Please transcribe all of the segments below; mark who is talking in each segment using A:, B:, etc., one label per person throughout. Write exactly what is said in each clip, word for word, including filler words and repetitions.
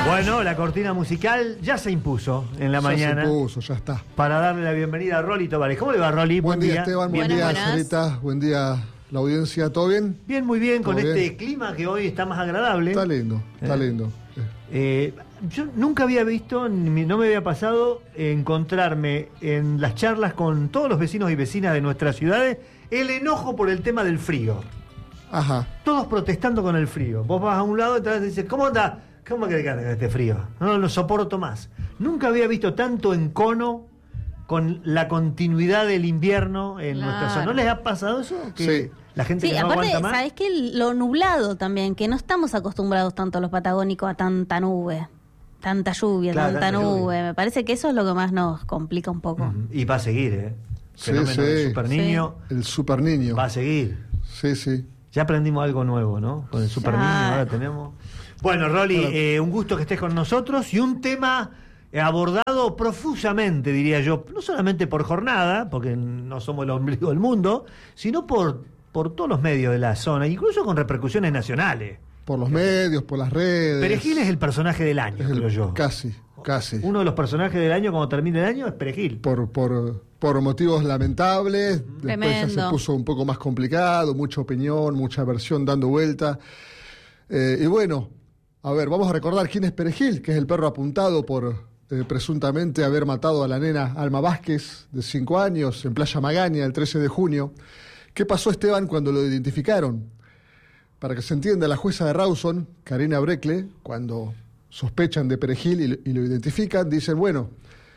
A: Bueno, la cortina musical ya se impuso en la
B: ya
A: mañana.
B: Se impuso, ya está.
A: Para darle la bienvenida a Rolly Tovares. ¿Cómo le va, Rolly?
B: Buen, buen día, día, Esteban. Buen día, Sarita. Buen día, la audiencia. ¿Todo bien?
A: Bien, muy bien, con
B: bien?
A: este clima que hoy está más agradable.
B: Está lindo, está
A: eh.
B: lindo.
A: Eh, yo nunca había visto, ni, no me había pasado encontrarme en las charlas con todos los vecinos y vecinas de nuestras ciudades el enojo por el tema del frío.
B: Ajá.
A: Todos protestando con el frío. Vos vas a un lado y te dices, ¿cómo anda? ¿Cómo que con este frío? No lo soporto más. Nunca había visto tanto encono con la continuidad del invierno en
C: claro.
A: nuestra zona. ¿No les ha pasado eso? Que
B: sí.
A: La gente
C: sí,
A: que no
C: aparte,
A: aguanta más.
C: ¿sabés qué? Lo nublado también, que no estamos acostumbrados tanto los patagónicos a tanta nube, tanta lluvia,
A: claro,
C: tanta,
A: tanta
C: nube.
A: lluvia.
C: Me parece que eso es lo que más nos complica un poco.
A: Uh-huh. Y va a seguir, ¿eh?
B: Sí,
A: Fenómeno
B: sí.
A: del super niño.
B: Sí. El super niño.
A: Va a seguir.
B: Sí, sí.
A: Ya aprendimos algo nuevo, ¿no? Con el super
C: ya.
A: niño ahora tenemos. Bueno, Rolly, eh, un gusto que estés con nosotros y un tema abordado profusamente, diría yo, no solamente por jornada, porque no somos el ombligo del mundo, sino por, por todos los medios de la zona, incluso con repercusiones nacionales.
B: Por los medios, por las redes.
A: Perejil es el personaje del año,
B: es el,
A: creo yo.
B: Casi, casi.
A: Uno de los personajes del año, cuando termine el año, es Perejil.
B: Por, por, por motivos lamentables,
C: Tremendo.
B: Después ya se puso un poco más complicado, mucha opinión, mucha versión dando vuelta. Eh, y bueno, a ver, vamos a recordar quién es Perejil, que es el perro apuntado por eh, presuntamente haber matado a la nena Alma Vázquez, de cinco años, en Playa Magaña, el trece de junio. ¿Qué pasó, Esteban, cuando lo identificaron? Para que se entienda, la jueza de Rawson, Karina Breckle, cuando sospechan de Perejil y, y lo identifican, dicen, bueno,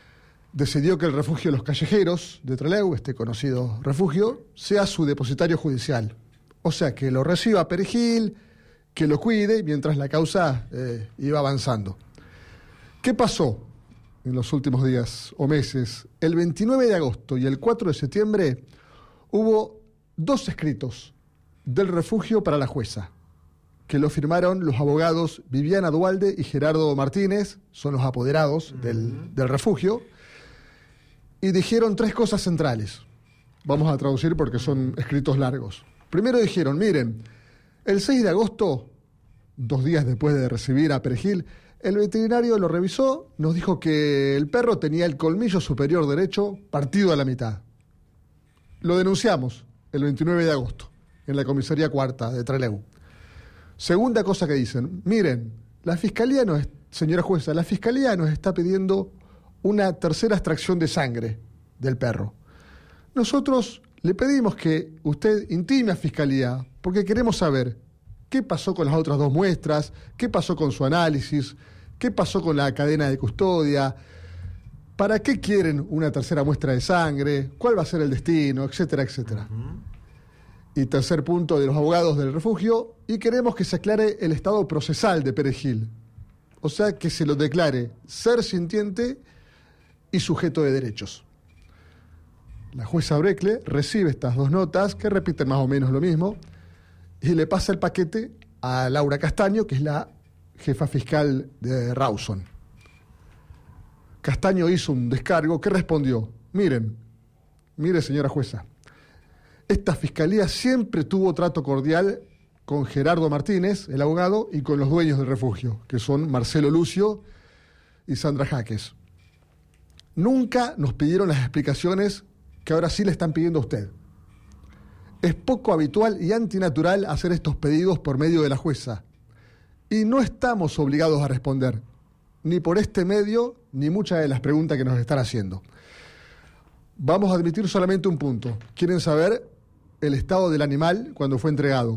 B: decidió que el refugio de los callejeros de Trelew, este conocido refugio, sea su depositario judicial. O sea, que lo reciba Perejil, que lo cuide, mientras la causa eh, iba avanzando. ¿Qué pasó en los últimos días o meses? El veintinueve de agosto y el cuatro de septiembre hubo dos escritos del refugio para la jueza, que lo firmaron los abogados Viviana Dualde y Gerardo Martínez, son los apoderados uh-huh. del, del refugio, y dijeron tres cosas centrales. Vamos a traducir porque son escritos largos. Primero dijeron, miren, el seis de agosto, dos días después de recibir a Perejil, el veterinario lo revisó, nos dijo que el perro tenía el colmillo superior derecho partido a la mitad. Lo denunciamos el veintinueve de agosto en la comisaría cuarta de Trelew. Segunda cosa que dicen, miren, la fiscalía nos, señora jueza, la fiscalía nos está pidiendo una tercera extracción de sangre del perro. Nosotros le pedimos que usted intime a fiscalía porque queremos saber qué pasó con las otras dos muestras, qué pasó con su análisis, qué pasó con la cadena de custodia, para qué quieren una tercera muestra de sangre, cuál va a ser el destino, etcétera, etcétera. Uh-huh. Y tercer punto de los abogados del refugio, y queremos que se aclare el estado procesal de Perejil. O sea, que se lo declare ser sintiente y sujeto de derechos. La jueza Breckle recibe estas dos notas, que repiten más o menos lo mismo, y le pasa el paquete a Laura Castaño, que es la jefa fiscal de Rawson. Castaño hizo un descargo que respondió, miren, mire señora jueza, esta fiscalía siempre tuvo trato cordial con Gerardo Martínez, el abogado, y con los dueños del refugio, que son Marcelo Lucio y Sandra Jaques. Nunca nos pidieron las explicaciones que ahora sí le están pidiendo a usted. Es poco habitual y antinatural hacer estos pedidos por medio de la jueza, y no estamos obligados a responder, ni por este medio, ni muchas de las preguntas que nos están haciendo. Vamos a admitir solamente un punto. ¿Quieren saber el estado del animal cuando fue entregado?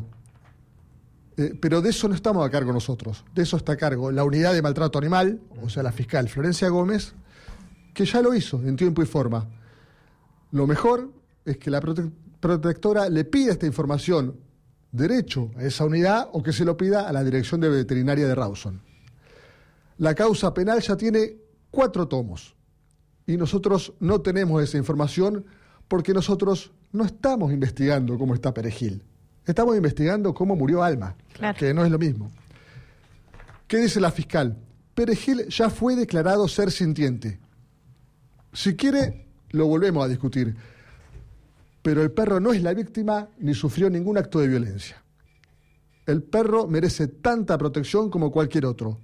B: Eh, pero de eso no estamos a cargo nosotros. De eso está a cargo la unidad de maltrato animal, o sea, la fiscal Florencia Gómez, que ya lo hizo en tiempo y forma. Lo mejor es que la prote- protectora le pida esta información derecho a esa unidad o que se lo pida a la Dirección de Veterinaria de Rawson. La causa penal ya tiene cuatro tomos y nosotros no tenemos esa información porque nosotros no estamos investigando cómo está Perejil. Estamos investigando cómo murió Alma, claro. Que no es lo mismo. ¿Qué dice la fiscal? Perejil ya fue declarado ser sintiente. Si quiere, lo volvemos a discutir. Pero el perro no es la víctima ni sufrió ningún acto de violencia. El perro merece tanta protección como cualquier otro.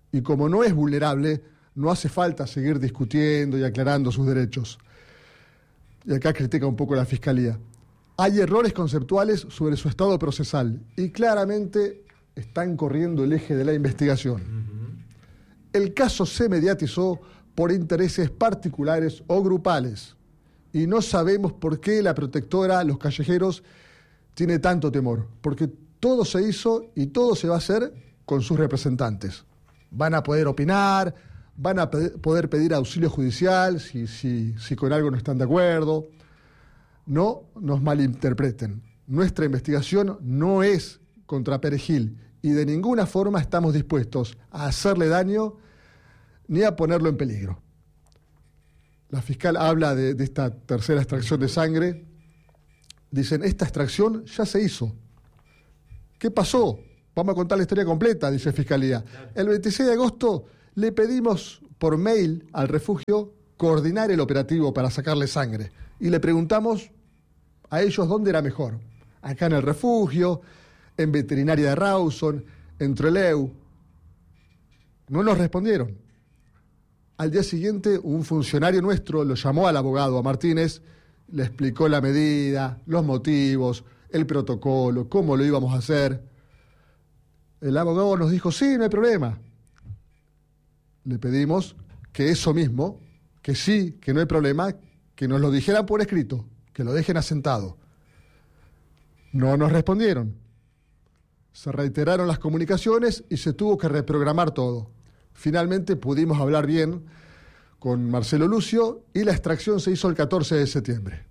B: Y como no es vulnerable, no hace falta seguir discutiendo y aclarando sus derechos. Y acá critica un poco la Fiscalía. Hay errores conceptuales sobre su estado procesal y claramente están corriendo el eje de la investigación. Uh-huh. El caso se mediatizó por intereses particulares o grupales y no sabemos por qué la protectora, los callejeros, tiene tanto temor, porque todo se hizo y todo se va a hacer con sus representantes. Van a poder opinar, van a pe- poder pedir auxilio judicial si, si, si con algo no están de acuerdo. No nos malinterpreten. Nuestra investigación no es contra Perejil y de ninguna forma estamos dispuestos a hacerle daño ni a ponerlo en peligro. La fiscal habla de, de esta tercera extracción de sangre. Dicen, esta extracción ya se hizo. ¿Qué pasó? Vamos a contar la historia completa, dice Fiscalía. El veintiséis de agosto le pedimos por mail al refugio coordinar el operativo para sacarle sangre. Y le preguntamos a ellos dónde era mejor. Acá en el refugio, en Veterinaria de Rawson, en Trelew. No nos respondieron. Al día siguiente, un funcionario nuestro lo llamó al abogado, a Martínez, le explicó la medida, los motivos, el protocolo, cómo lo íbamos a hacer. El abogado nos dijo, sí, no hay problema. Le pedimos que eso mismo, que sí, que no hay problema, que nos lo dijeran por escrito, que lo dejen asentado. No nos respondieron. Se reiteraron las comunicaciones y se tuvo que reprogramar todo. Finalmente pudimos hablar bien con Marcelo Lucio y la extracción se hizo el catorce de septiembre.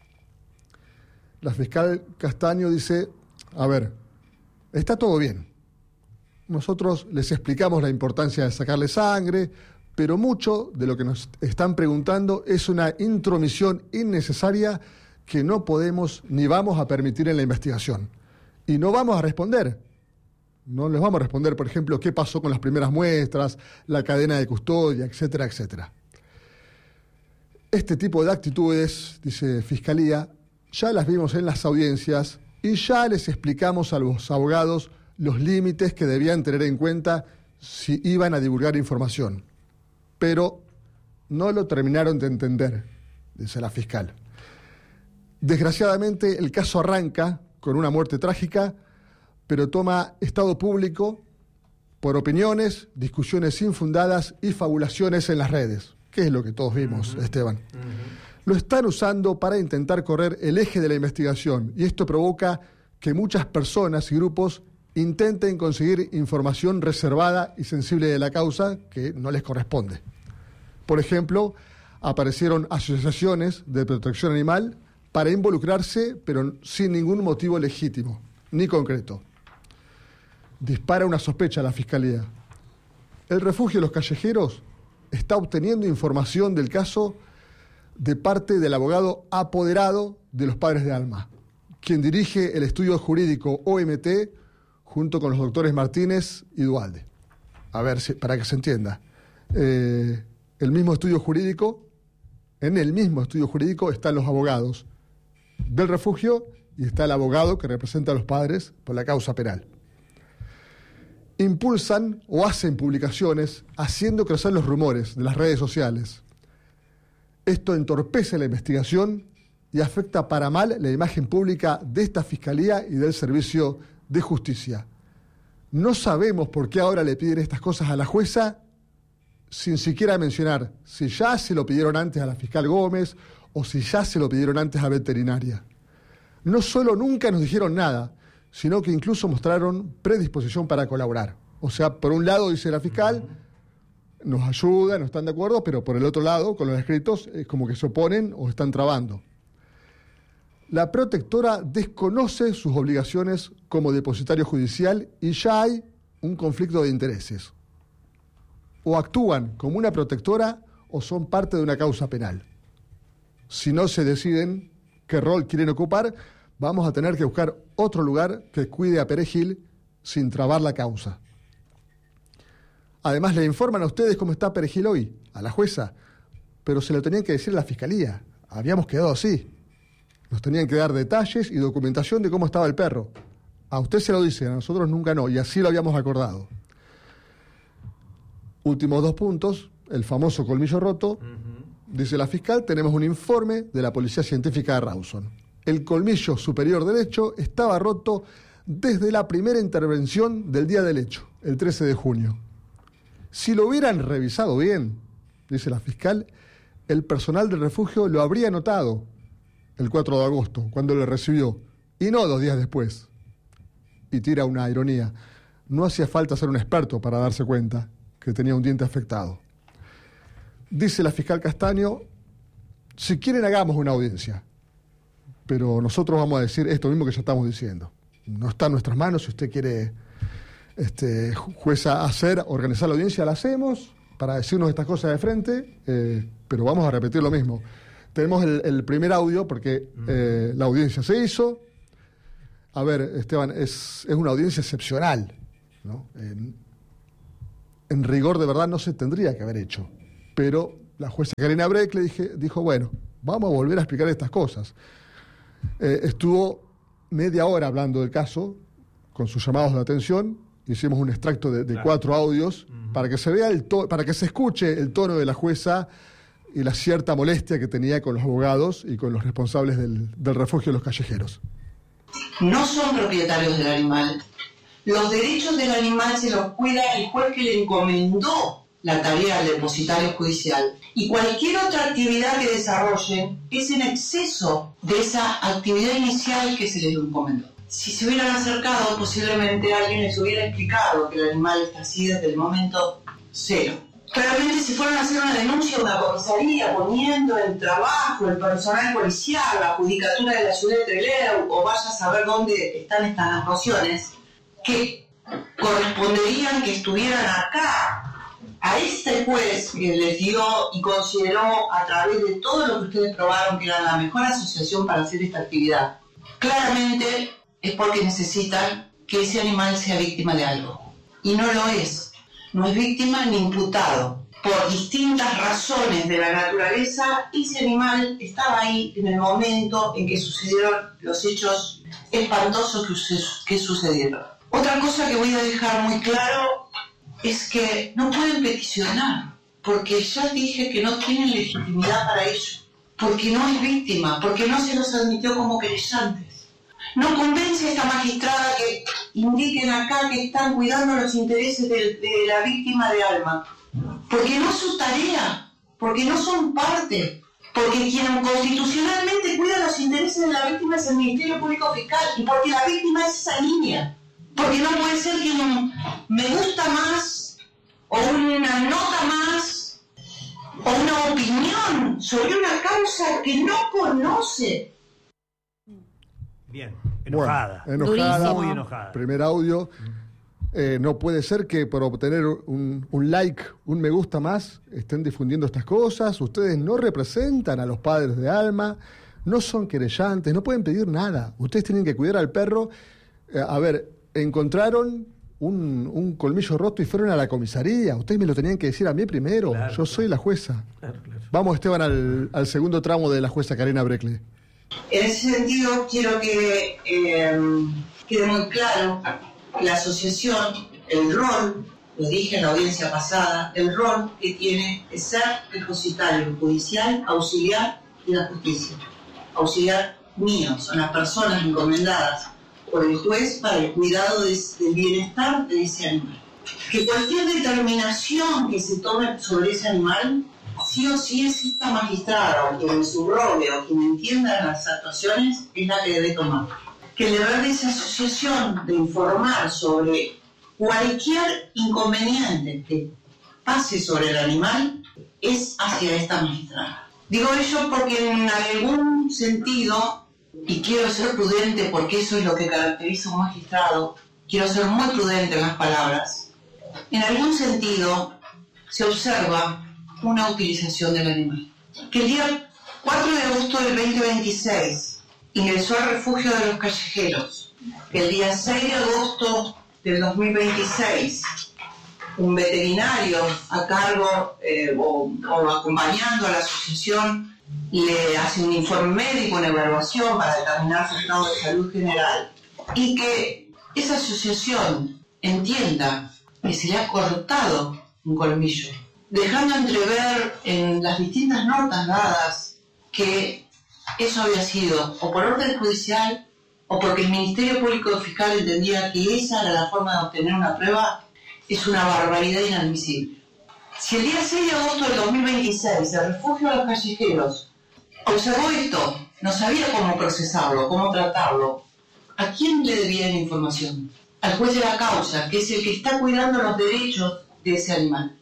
B: La fiscal Castaño dice, a ver, está todo bien. Nosotros les explicamos la importancia de sacarle sangre, pero mucho de lo que nos están preguntando es una intromisión innecesaria que no podemos ni vamos a permitir en la investigación. Y no vamos a responder. No les vamos a responder, por ejemplo, qué pasó con las primeras muestras, la cadena de custodia, etcétera, etcétera. Este tipo de actitudes, dice Fiscalía, ya las vimos en las audiencias y ya les explicamos a los abogados los límites que debían tener en cuenta si iban a divulgar información. Pero no lo terminaron de entender, dice la fiscal. Desgraciadamente, el caso arranca con una muerte trágica, pero toma estado público por opiniones, discusiones infundadas y fabulaciones en las redes. ¿Qué es lo que todos vimos, uh-huh. Esteban? Uh-huh. Lo están usando para intentar correr el eje de la investigación y esto provoca que muchas personas y grupos intenten conseguir información reservada y sensible de la causa que no les corresponde. Por ejemplo, aparecieron asociaciones de protección animal para involucrarse, pero sin ningún motivo legítimo ni concreto. Dispara una sospecha a la Fiscalía. El refugio de los callejeros está obteniendo información del caso de parte del abogado apoderado de los padres de Alma, quien dirige el estudio jurídico O M T junto con los doctores Martínez y Dualde. A ver, si, para que se entienda. Eh, el mismo estudio jurídico, en el mismo estudio jurídico están los abogados del refugio y está el abogado que representa a los padres por la causa penal. Impulsan o hacen publicaciones haciendo crecer los rumores de las redes sociales. Esto entorpece la investigación y afecta para mal la imagen pública de esta Fiscalía y del Servicio de Justicia. No sabemos por qué ahora le piden estas cosas a la jueza sin siquiera mencionar si ya se lo pidieron antes a la fiscal Gómez o si ya se lo pidieron antes a Veterinaria. No solo nunca nos dijeron nada, sino que incluso mostraron predisposición para colaborar. O sea, por un lado, dice la fiscal, nos ayuda, no están de acuerdo, pero por el otro lado, con los escritos, es como que se oponen o están trabando. La protectora desconoce sus obligaciones como depositario judicial y ya hay un conflicto de intereses. O actúan como una protectora o son parte de una causa penal. Si no se deciden qué rol quieren ocupar, vamos a tener que buscar otro lugar que cuide a Perejil sin trabar la causa. Además, le informan a ustedes cómo está Perejil hoy, a la jueza, pero se lo tenían que decir a la Fiscalía. Habíamos quedado así. Nos tenían que dar detalles y documentación de cómo estaba el perro. A usted se lo dicen, a nosotros nunca no, y así lo habíamos acordado. Últimos dos puntos, el famoso colmillo roto. Uh-huh. Dice la fiscal, tenemos un informe de la Policía Científica de Rawson. El colmillo superior derecho estaba roto desde la primera intervención del día del hecho, el trece de junio. Si lo hubieran revisado bien, dice la fiscal, el personal del refugio lo habría notado el cuatro de agosto, cuando lo recibió, y no dos días después. Y tira una ironía. No hacía falta ser un experto para darse cuenta que tenía un diente afectado. Dice la fiscal Castaño, si quieren hagamos una audiencia, pero nosotros vamos a decir esto mismo que ya estamos diciendo. No está en nuestras manos, si usted quiere, este, jueza, hacer, organizar la audiencia, la hacemos, para decirnos estas cosas de frente, eh, pero vamos a repetir lo mismo. Tenemos el, el primer audio, porque eh, la audiencia se hizo. A ver, Esteban, es, es una audiencia excepcional, ¿no? En, en rigor, de verdad, no se tendría que haber hecho. Pero la jueza Karina Brechle dije, dijo, bueno, vamos a volver a explicar estas cosas. Eh, estuvo media hora hablando del caso, con sus llamados de atención. Hicimos un extracto de, de claro. cuatro audios, uh-huh. para que se vea el to- para que se escuche el tono de la jueza y la cierta molestia que tenía con los abogados y con los responsables del, del refugio de los callejeros.
D: No son propietarios del animal. Los derechos del animal se los cuida el juez que le encomendó la tarea al depositario judicial. Y cualquier otra actividad que desarrollen es en exceso de esa actividad inicial que se les encomendó. Si se hubieran acercado, posiblemente alguien les hubiera explicado que el animal está así desde el momento cero. Claramente si fueron a hacer una denuncia a una comisaría poniendo en trabajo el personal policial, la judicatura de la ciudad de Trelew, o vaya a saber dónde están estas actuaciones, que corresponderían que estuvieran acá, a este juez que les dio y consideró a través de todo lo que ustedes probaron que era la mejor asociación para hacer esta actividad. Claramente es porque necesitan que ese animal sea víctima de algo. Y no lo es. No es víctima ni imputado. Por distintas razones de la naturaleza, ese animal estaba ahí en el momento en que sucedieron los hechos espantosos que, que sucedieron. Otra cosa que voy a dejar muy claro es que no pueden peticionar, porque ya dije que no tienen legitimidad para ello, porque no es víctima, porque no se los admitió como querellantes. No convence a esta magistrada que indiquen acá que están cuidando los intereses de, de la víctima de Alma, porque no es su tarea, porque no son parte, porque quien constitucionalmente cuida los intereses de la víctima es el Ministerio Público Fiscal, y porque la víctima es esa niña, porque no puede ser que un me gusta más, o una nota más, o una opinión sobre una causa que no conoce.
A: Bien, enojada.
B: Bueno, enojada.
C: Durísimo.
A: Muy enojada.
B: Primer audio. Eh, no puede ser que por obtener un, un like, un me gusta más, estén difundiendo estas cosas. Ustedes no representan a los padres de Alma, no son querellantes, no pueden pedir nada. Ustedes tienen que cuidar al perro. Eh, a ver, encontraron un, un colmillo roto y fueron a la comisaría. Ustedes me lo tenían que decir a mí primero.
A: Claro,
B: Yo soy la jueza.
A: Claro, claro.
B: Vamos, Esteban, al, al segundo tramo de la jueza Karina Brechle.
D: En ese sentido, quiero que eh, quede muy claro la asociación, el rol, lo dije en la audiencia pasada, el rol que tiene es ser depositario judicial, auxiliar de la justicia. Auxiliar mío, son las personas encomendadas por el juez para el cuidado de, del bienestar de ese animal. Que cualquier determinación que se tome sobre ese animal, sí o sí es esta magistrada, o quien me subrogue, o quien entienda las actuaciones, es la que debe tomar. Que el deber de esa asociación de informar sobre cualquier inconveniente que pase sobre el animal es hacia esta magistrada. Digo ello porque en algún sentido, y quiero ser prudente porque eso es lo que caracteriza a un magistrado, quiero ser muy prudente en las palabras, en algún sentido se observa una utilización del animal. Que el día cuatro de agosto del veinte veintiséis ingresó al refugio de los callejeros. Que el día seis de agosto del dos mil veintiséis un veterinario a cargo eh, o, o acompañando a la asociación le hace un informe médico, una evaluación para determinar su estado de salud general, y que esa asociación entienda que se le ha cortado un colmillo, dejando entrever en las distintas notas dadas que eso había sido o por orden judicial o porque el Ministerio Público Fiscal entendía que esa era la forma de obtener una prueba, es una barbaridad inadmisible. Si el día seis de agosto del dos mil veintiséis el Refugio de los Callejeros observó esto, no sabía cómo procesarlo, cómo tratarlo, ¿a quién le debía la información? Al juez de la causa, que es el que está cuidando los derechos de ese animal.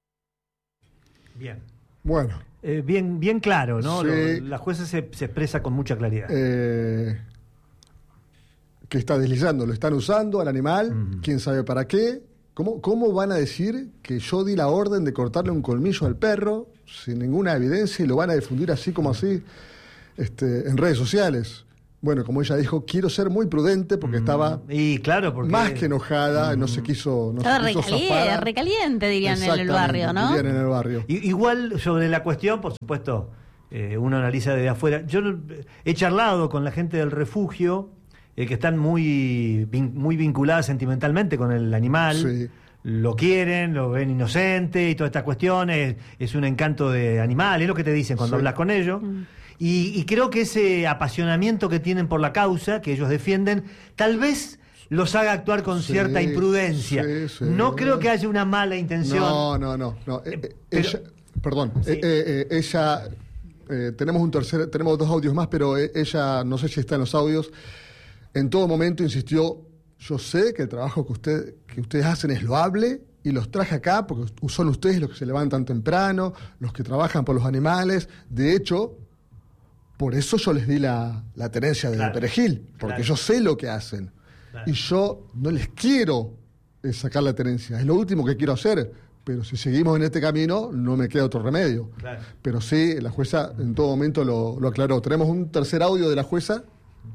A: Bien.
B: Bueno.
A: Eh, bien, bien claro, ¿no?
B: Sí.
A: Lo, la jueza se, se expresa con mucha claridad.
B: Eh, que está deslizando, lo están usando al animal, uh-huh. quién sabe para qué. ¿Cómo, ¿Cómo van a decir que yo di la orden de cortarle un colmillo al perro sin ninguna evidencia y lo van a difundir así como así este, en redes sociales? Bueno, como ella dijo, quiero ser muy prudente porque mm, estaba
A: y claro, porque...
B: más que enojada, mm, no se quiso, no
C: estaba
B: se quiso
C: recaliente,
B: zafar.
C: recaliente, dirían en el barrio, ¿no?
B: Dirían en el barrio.
A: I, igual sobre la cuestión, por supuesto, eh, uno analiza desde afuera. Yo he charlado con la gente del refugio, eh, que están muy, vin, muy vinculadas sentimentalmente con el animal.
B: Sí.
A: Lo quieren, lo ven inocente y todas estas cuestiones. Es un encanto de animal, es lo que te dicen cuando sí. hablas con ellos. Mm. Y, y creo que ese apasionamiento que tienen por la causa, que ellos defienden, tal vez los haga actuar con sí, cierta imprudencia. Sí, sí. No creo que haya una mala intención.
B: No, no, no. no. Eh, eh, pero, ella, perdón, sí. eh, eh, ella, eh, tenemos un tercer, tenemos dos audios más, pero ella, no sé si está en los audios, en todo momento insistió, yo sé que el trabajo que, usted, que ustedes hacen es loable, y los traje acá porque son ustedes los que se levantan temprano, los que trabajan por los animales. De hecho, por eso yo les di la, la tenencia de claro, Perejil, porque claro. yo sé lo que hacen. Claro. Y yo no les quiero sacar la tenencia, es lo último que quiero hacer, pero si seguimos en este camino no me queda otro remedio. Claro. Pero sí, la jueza en todo momento lo, lo aclaró. Tenemos un tercer audio de la jueza.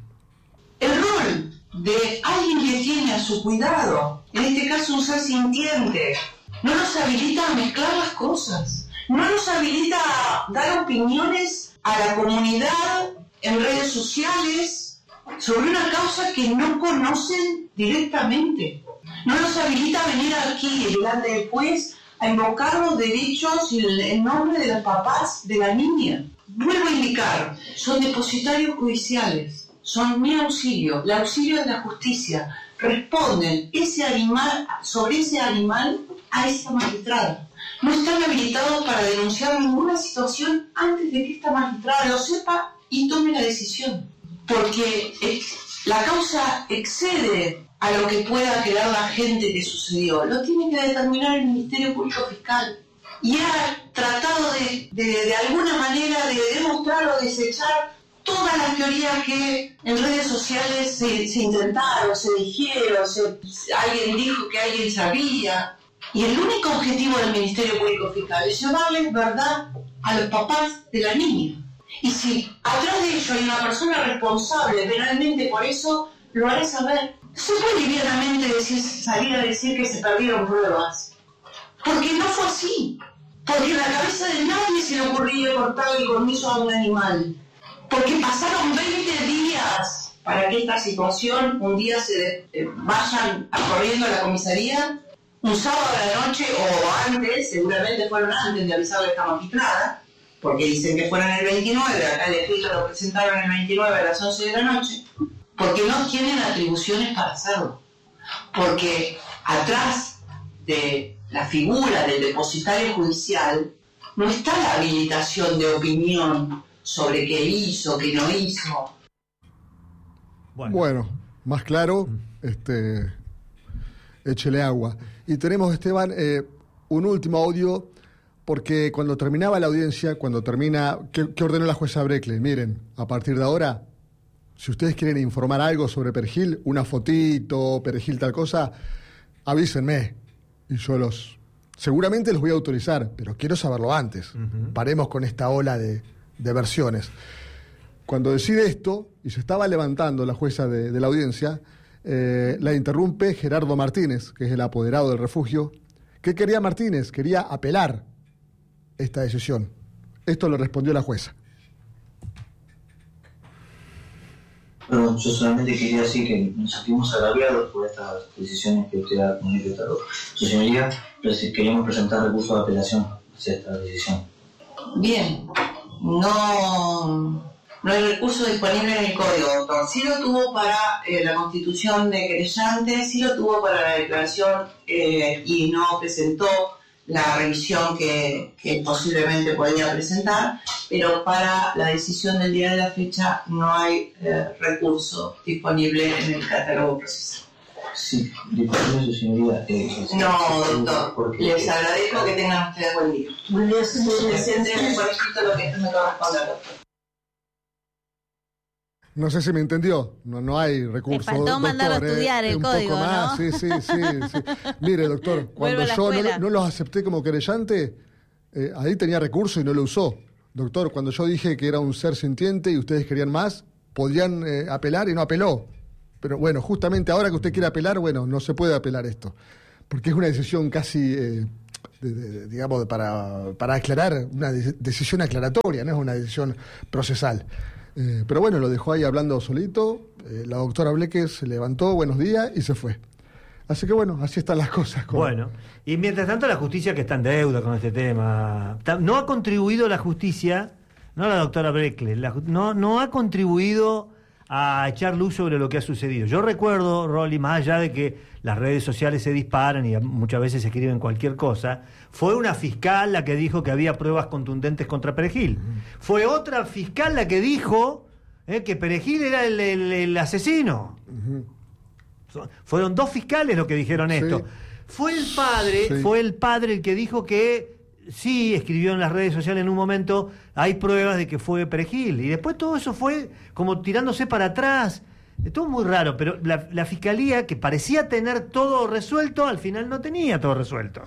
D: El rol de alguien que tiene a su cuidado, en este caso un ser sintiente, no nos habilita a mezclar las cosas, no nos habilita a dar opiniones a la comunidad en redes sociales sobre una causa que no conocen directamente. No nos habilita a venir aquí delante del juez a invocar los derechos y el, el nombre de los papás de la niña. Vuelvo a indicar, son depositarios judiciales, son mi auxilio, el auxilio de la justicia. Responden ese animal, sobre ese animal a esta magistrada. No están habilitados para denunciar ninguna situación antes de que esta magistrada lo sepa y tome la decisión. Porque la causa excede a lo que pueda creer la gente que sucedió. Lo tiene que determinar el Ministerio Público Fiscal. Y ha tratado de, de, de alguna manera de demostrar o desechar todas las teorías que en redes sociales se, se intentaron, se dijeron, se, alguien dijo que alguien sabía. Y el único objetivo del Ministerio Público Fiscal es llevarles verdad a los papás de la niña. Y si atrás de ello hay una persona responsable penalmente por eso, lo haré saber. No se puede livianamente decir, salir a decir que se perdieron pruebas. Porque no fue así. Porque en la cabeza de nadie se le ocurría cortar el colmillo a un animal. Porque pasaron veinte días para que esta situación un día se eh, vayan corriendo a la comisaría. Un sábado a la noche o antes, seguramente fueron antes de avisarle a esta magistrada, porque dicen que fueron el veintinueve, acá el escrito lo presentaron el veintinueve a las once de la noche, porque no tienen atribuciones para hacerlo. Porque atrás de la figura del depositario judicial no está la habilitación de opinión sobre qué hizo, qué no hizo.
B: Bueno, bueno más claro, este, échele agua. Y tenemos, Esteban, eh, un último audio, porque cuando terminaba la audiencia, cuando termina, ¿qué, qué ordenó la jueza Breckley? Miren, a partir de ahora, si ustedes quieren informar algo sobre Perejil, una fotito, Perejil tal cosa, avísenme. Y yo los, seguramente los voy a autorizar, pero quiero saberlo antes. Uh-huh. Paremos con esta ola de, de versiones. Cuando decide esto, y se estaba levantando la jueza de, de la audiencia, Eh, la interrumpe Gerardo Martínez, que es el apoderado del refugio. ¿Qué quería Martínez? Quería apelar esta decisión. Esto le respondió la jueza.
E: Bueno, yo solamente quería decir que nos sentimos agraviados por estas decisiones que usted ha comunicado. Su señoría, queríamos presentar recursos de apelación hacia esta decisión.
D: Bien, no, no hay recurso disponible en el código, doctor. Sí lo tuvo para eh, la constitución de querellante, sí lo tuvo para la declaración eh, y no presentó la revisión que, que posiblemente podía presentar, pero para la decisión del día de la fecha no hay eh, recurso disponible en el catálogo procesal.
E: Sí, disculpe su señoría. Eh,
D: no, doctor,
E: porque,
D: les
E: eh,
D: agradezco que tengan ustedes buen día. Buen día, señor. Presenten por escrito lo que me corresponde, doctor.
B: No sé si me entendió, no, no hay recursos.
C: Te faltó mandarlo a estudiar el
B: un
C: código,
B: poco más.
C: ¿no?
B: Sí, sí, sí, sí. Mire, doctor, cuando yo no, no los acepté como querellante, eh, ahí tenía recurso y no lo usó. Doctor, cuando yo dije que era un ser sintiente y ustedes querían más, podían eh, apelar y no apeló. Pero bueno, justamente ahora que usted quiere apelar, bueno, no se puede apelar esto. Porque es una decisión casi, eh, de, de, digamos, para, para aclarar, una de, decisión aclaratoria, no es una decisión procesal. Eh, pero bueno, lo dejó ahí hablando solito, eh, la doctora Bleque se levantó, buenos días, y se fue. Así que bueno, así están las cosas. Con...
A: Bueno, y mientras tanto la justicia que está en deuda con este tema, no ha contribuido la justicia, no la doctora Bleque, la, no, no ha contribuido a echar luz sobre lo que ha sucedido. Yo recuerdo, Rolly, más allá de que las redes sociales se disparan y muchas veces se escriben cualquier cosa, fue una fiscal la que dijo que había pruebas contundentes contra Perejil. Uh-huh. Fue otra fiscal la que dijo eh, que Perejil era el, el, el asesino. Uh-huh. Fueron dos fiscales los que dijeron esto. Sí. Fue el padre, sí. fue el padre el que dijo que sí, escribió en las redes sociales en un momento, hay pruebas de que fue Perejil. Y después todo eso fue como tirándose para atrás. Estuvo muy raro, pero la, la fiscalía, que parecía tener todo resuelto, al final no tenía todo resuelto.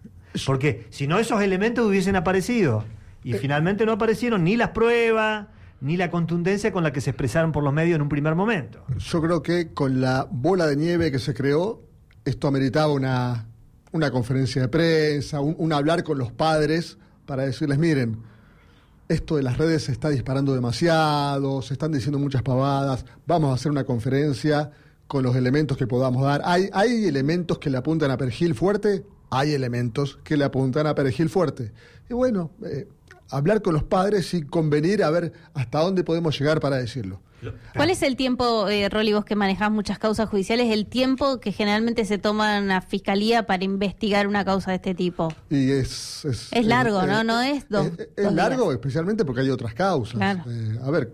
A: Porque si no, esos elementos hubiesen aparecido. Y eh. finalmente no aparecieron ni las pruebas, ni la contundencia con la que se expresaron por los medios en un primer momento.
B: Yo creo que con la bola de nieve que se creó, esto ameritaba una, una conferencia de prensa, un, un hablar con los padres para decirles, miren, esto de las redes se está disparando demasiado, se están diciendo muchas pavadas, vamos a hacer una conferencia con los elementos que podamos dar. ¿Hay, hay elementos que le apuntan a Perejil fuerte? Hay elementos que le apuntan a Perejil fuerte. Y bueno, eh, hablar con los padres y convenir a ver hasta dónde podemos llegar para decirlo.
C: ¿Cuál es el tiempo, eh, Rolly, vos que manejás muchas causas judiciales, el tiempo que generalmente se toma en la fiscalía para investigar una causa de este tipo?
B: Y es... Es,
C: es largo,
B: es,
C: ¿no? No es dos
B: Es, es
C: dos
B: largo,
C: días.
B: Especialmente porque hay otras causas.
C: Claro.
B: Eh, a ver,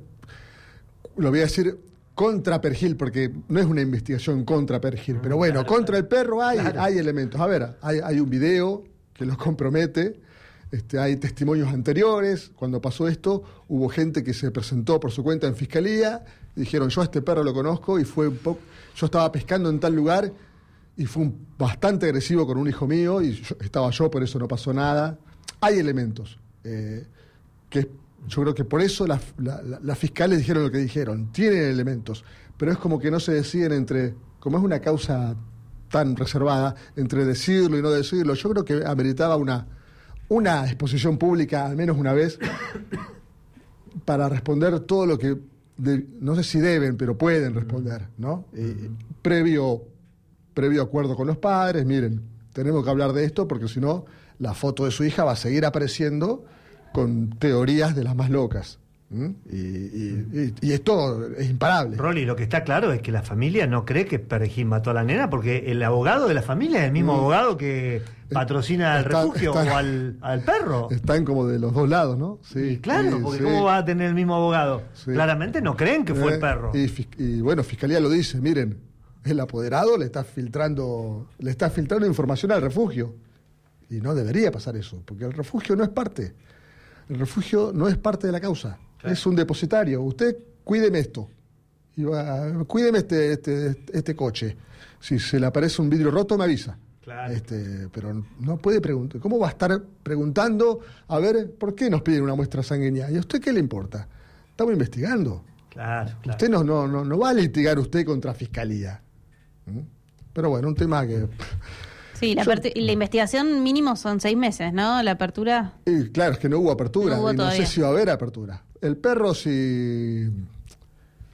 B: lo voy a decir contra Perejil, porque no es una investigación contra Perejil, pero bueno, claro, contra el perro hay, claro. hay elementos. A ver, hay, hay un video que los compromete. Este, hay testimonios anteriores. Cuando pasó esto, hubo gente que se presentó por su cuenta en fiscalía y dijeron, yo a este perro lo conozco y fue un poco, yo estaba pescando en tal lugar y fue un, bastante agresivo con un hijo mío y yo, estaba yo, por eso no pasó nada. Hay elementos eh, que yo creo que por eso las la, la, la fiscales dijeron lo que dijeron. Tienen elementos, pero es como que no se deciden entre, como es una causa tan reservada, entre decirlo y no decirlo. Yo creo que ameritaba una una exposición pública, al menos una vez, para responder todo lo que, de, no sé si deben, pero pueden responder, ¿no? Eh, previo, previo acuerdo con los padres, miren, tenemos que hablar de esto porque si no, la foto de su hija va a seguir apareciendo con teorías de las más locas. ¿Mm? Y, y, y, y esto es imparable.
A: Rolly, lo que está claro es que la familia no cree que Perejil mató a la nena porque el abogado de la familia es el mismo mm. abogado que patrocina está, al refugio está, o al, al perro.
B: Están como de los dos lados, ¿no?
A: Sí, y claro, sí, porque sí. ¿Cómo va a tener el mismo abogado? Sí. Claramente no creen que fue eh, el perro.
B: Y, y bueno, Fiscalía lo dice, miren, el apoderado le está filtrando, le está filtrando información al refugio. Y no debería pasar eso, porque el refugio no es parte. El refugio no es parte de la causa. Claro. Es un depositario. Usted cuídeme esto. Y va, cuídeme este, este, este coche. Si se le aparece un vidrio roto, me avisa.
A: Claro.
B: Este, pero no puede preguntar. ¿Cómo va a estar preguntando a ver por qué nos piden una muestra sanguínea? ¿Y a usted qué le importa? Estamos investigando.
A: Claro, claro.
B: Usted no, no, no, no va a litigar usted contra Fiscalía. ¿Mm? Pero bueno, un tema que...
C: Sí, la, Yo, la investigación mínimo son seis meses, ¿no? La apertura...
B: Y claro, es que no hubo apertura. No, hubo y no sé si va a haber apertura. El perro, si,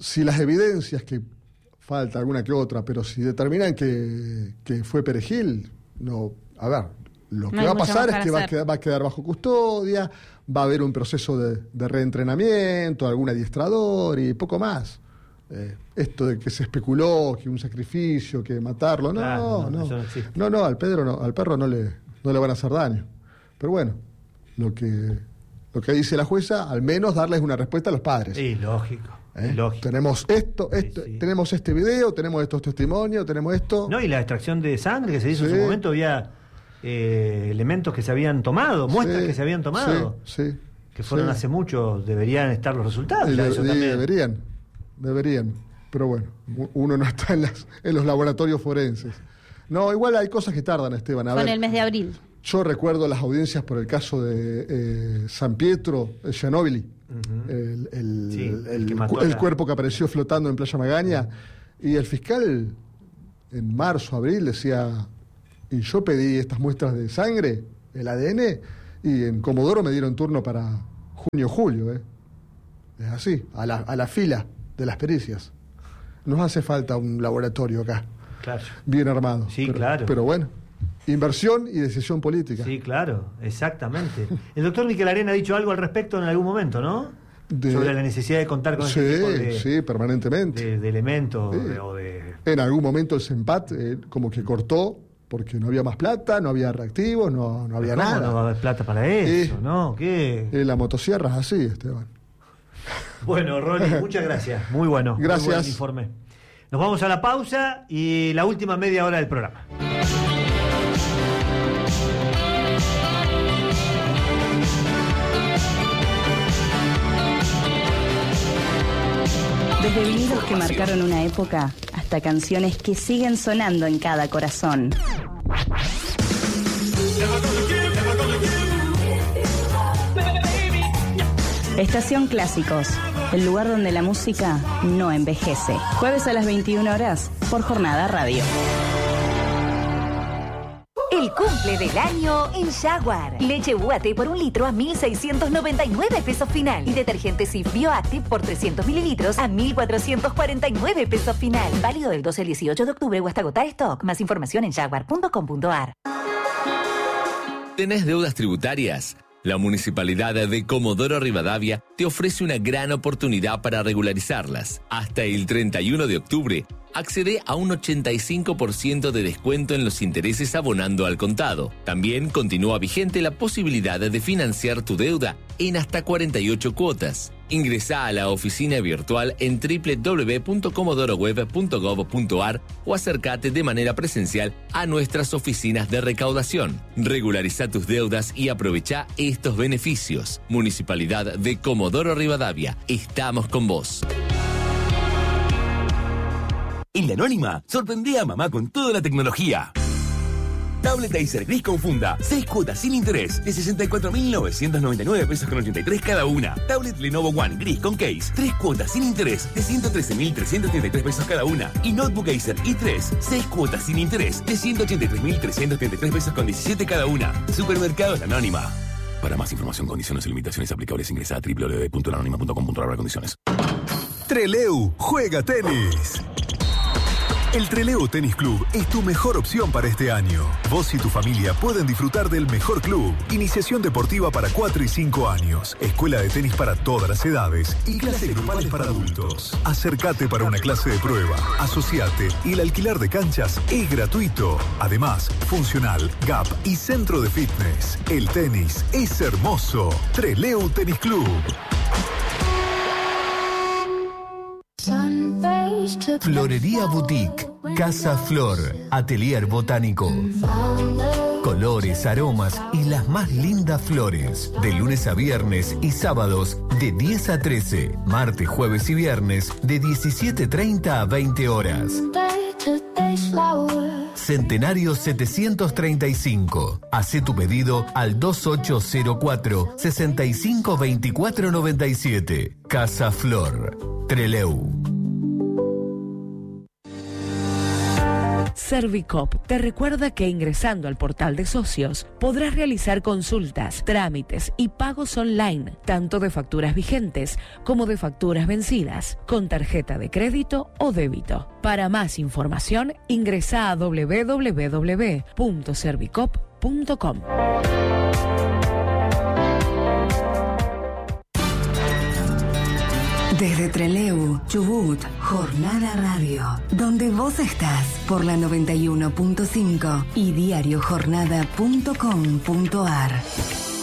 B: si las evidencias, que falta alguna que otra, pero si determinan que, que fue Perejil, no, a ver, lo que
C: No hay
B: va a
C: mucho
B: pasar
C: más
B: es que
C: para
B: va a,
C: hacer.
B: quedar, va a quedar bajo custodia, va a haber un proceso de, de reentrenamiento, algún adiestrador y poco más. Eh, esto de que se especuló, que un sacrificio, que matarlo, no,
A: Claro, no,
B: no,
A: eso no existe.
B: no, no, al Pedro no, al perro no le, no le van a hacer daño. Pero bueno, lo que, lo que dice la jueza, al menos darles una respuesta a los padres.
A: Sí, lógico.
B: ¿Eh?
A: lógico.
B: Tenemos esto,
A: Sí,
B: esto
A: sí.
B: tenemos este video, tenemos estos testimonios, tenemos esto.
A: No, y la extracción de sangre que se hizo en
B: Sí.
A: su momento, había eh, elementos que se habían tomado, muestras
B: Sí,
A: que se habían tomado,
B: sí, sí,
A: que fueron
B: sí.
A: hace mucho, deberían estar los resultados.
B: Y
A: ya
B: de-
A: eso
B: y
A: también.
B: deberían, deberían. Pero bueno, u- uno no está en, las, en los laboratorios forenses. No, igual hay cosas que tardan, Esteban. A
C: Con
B: ver,
C: el mes de abril.
B: yo recuerdo las audiencias por el caso de eh, San Pietro, eh, Gianobili,
A: Ujú.
B: el, el-
A: Sí, el
B: el
A: que mató
B: cu-
A: a
B: el
A: la-
B: cuerpo que apareció flotando en Playa Magaña, y el fiscal en marzo, abril decía, y yo pedí estas muestras de sangre, el A D N, y en Comodoro me dieron turno para junio, julio, ¿eh? Es así, a la, a la fila de las pericias. Nos hace falta un laboratorio acá,
A: Claro.
B: bien armado.
A: Sí,
B: pero,
A: claro.
B: Pero bueno, inversión y decisión política.
A: Sí, claro, exactamente. El doctor Miquel Arena ha dicho algo al respecto en algún momento, ¿no?
B: De-
A: Sobre la necesidad de contar con
B: Sí,
A: este tipo de,
B: sí, permanentemente.
A: de- de elementos
B: Sí.
A: de- o de...
B: En algún momento el CEMPAT eh, como que cortó porque no había más plata, no había reactivos, no, no había
A: ¿Cómo
B: nada.
A: no va a haber plata para eso?
B: Sí.
A: ¿No? ¿Qué?
B: Eh, la motosierra es así, Esteban.
A: Bueno, Ronnie, muchas gracias. Muy bueno.
B: Gracias.
A: Muy buen informe. Nos vamos a la pausa y la última media hora del programa.
F: Desde vinilos que marcaron una época hasta canciones que siguen sonando en cada corazón. Estación Clásicos, el lugar donde la música no envejece. Jueves a las veintiuna horas por Jornada Radio.
G: El cumple del año en Jaguar. Leche U A T por un litro a mil seiscientos noventa y nueve pesos final. Y detergente Cif Bioactive por trescientos mililitros a mil cuatrocientos cuarenta y nueve pesos final. Válido del doce al dieciocho de octubre o hasta agotar stock. Más información en jaguar punto com punto a r.
H: ¿Tenés deudas tributarias? La Municipalidad de Comodoro Rivadavia te ofrece una gran oportunidad para regularizarlas. Hasta el treinta y uno de octubre, accede a un ochenta y cinco por ciento de descuento en los intereses abonando al contado. También continúa vigente la posibilidad de financiar tu deuda en hasta cuarenta y ocho cuotas. Ingresá a la oficina virtual en doble u doble u doble u punto comodoro web punto gob punto a r o acércate de manera presencial a nuestras oficinas de recaudación. Regulariza tus deudas y aprovecha estos beneficios. Municipalidad de Comodoro Rivadavia. Estamos con vos.
I: En la Anónima, sorprendí a mamá con toda la tecnología. Tablet Acer Gris con funda, seis cuotas sin interés, de sesenta y cuatro mil novecientos noventa y nueve pesos con ochenta y tres cada una. Tablet Lenovo One Gris con case, tres cuotas sin interés, de ciento trece mil trescientos treinta y tres pesos cada una. Y Notebook Acer i tres, seis cuotas sin interés, de ciento ochenta y tres mil trescientos treinta y tres pesos con diecisiete cada una. Supermercados La Anónima. Para más información, condiciones y limitaciones aplicables, ingresa a doble u doble u doble u punto la anónima punto com punto a r condiciones.
J: Treleu juega tenis. El Treleu Tenis Club es tu mejor opción para este año. Vos y tu familia pueden disfrutar del mejor club. Iniciación deportiva para cuatro y cinco años. Escuela de tenis para todas las edades. Y clases grupales para adultos. Acércate para una clase de prueba. Asociate y el alquiler de canchas es gratuito. Además, funcional, gap y centro de fitness. El tenis es hermoso. Treleu Tenis Club. Florería Boutique, Casa Flor, Atelier Botánico. Colores, aromas y las más lindas flores. De lunes a viernes y sábados de diez a trece. Martes, jueves y viernes de diecisiete treinta a veinte horas. Centenario setecientos treinta y cinco. Hacé tu pedido al dos ocho cero cuatro, seis cinco dos cuatro nueve siete. Casa Flor, Treleu.
K: Servicop te recuerda que ingresando al portal de socios podrás realizar consultas, trámites y pagos online, tanto de facturas vigentes como de facturas vencidas, con tarjeta de crédito o débito. Para más información, ingresa a doble u doble u doble u punto servicop punto com.
L: Desde Trelew, Chubut, Jornada Radio, donde vos estás por la noventa y uno punto cinco y diario jornada punto com punto ar.